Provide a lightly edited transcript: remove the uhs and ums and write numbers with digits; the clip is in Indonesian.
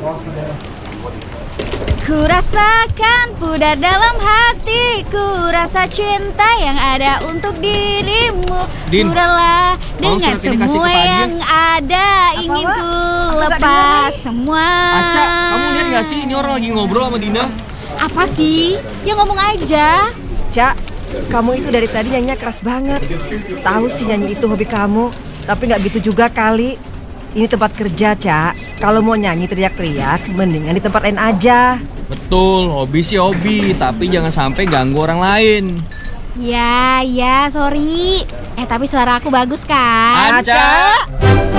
Ku rasakan pudar dalam hatiku, rasa cinta yang ada untuk dirimu. Din, Ku rela dengan surat ini kasih semua ke Pak Adi. yang ada. Ingin Wak? ku Aku nggak lepas dengar, semua. Aca, kamu lihat gak sih ini orang lagi ngobrol sama Dina? Apa sih? Ya ngomong aja. Cak, kamu itu dari tadi nyanyinya keras banget. Tahu sih nyanyi itu hobi kamu, tapi nggak gitu juga kali. Ini tempat kerja, Cak. Kalau mau nyanyi teriak-teriak, mendingan di tempat lain aja. Betul, hobi sih hobi, tapi jangan sampai ganggu orang lain. Ya, sorry. Tapi suara aku bagus kan? Aca!